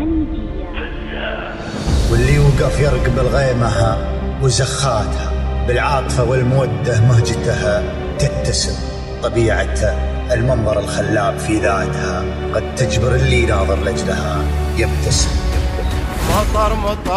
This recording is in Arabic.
واللي يوقف يرقب الغيمها وزخاتها بالعاطفة والمودة مهجتها تتسم طبيعتها المنظر الخلاب في ذاتها قد تجبر اللي يناظر لجلها يبتسم. مطر